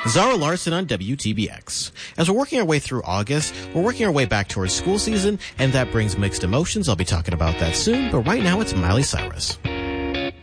Zara Larson on WTBX. As we're working our way through August, we're working our way back towards school season, and that brings mixed emotions. I'll be talking about that soon, but right now it's Miley Cyrus.